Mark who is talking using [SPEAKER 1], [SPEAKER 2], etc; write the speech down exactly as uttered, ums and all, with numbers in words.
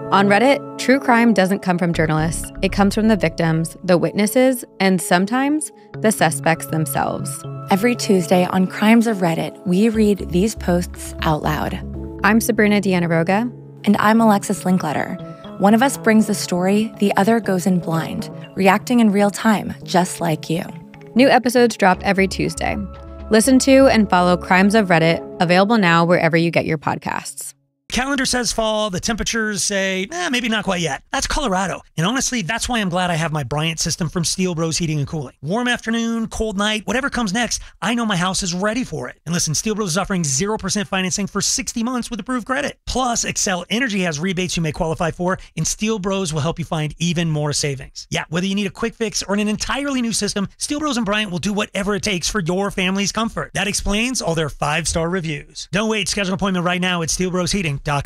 [SPEAKER 1] On Reddit, true crime doesn't come from journalists. It comes from the victims, the witnesses, and sometimes the suspects themselves.
[SPEAKER 2] Every Tuesday on Crimes of Reddit, we read these posts out loud.
[SPEAKER 1] I'm Sabrina Diana-Roga.
[SPEAKER 2] And I'm Alexis Linkletter. One of us brings the story, the other goes in blind, reacting in real time, just like you.
[SPEAKER 1] New episodes drop every Tuesday. Listen to and follow Crimes of Reddit, available now wherever you get your podcasts.
[SPEAKER 3] Calendar says fall, the temperatures say, eh, maybe not quite yet. That's Colorado. And honestly, that's why I'm glad I have my Bryant system from Steel Bros Heating and Cooling. Warm afternoon, cold night, whatever comes next, I know my house is ready for it. And listen, Steel Bros is offering zero percent financing for sixty months with approved credit. Plus, Excel Energy has rebates you may qualify for, and Steel Bros will help you find even more savings. Yeah, whether you need a quick fix or an entirely new system, Steel Bros and Bryant will do whatever it takes for your family's comfort. That explains all their five-star reviews. Don't wait, schedule an appointment right now at steel bros heating dot com.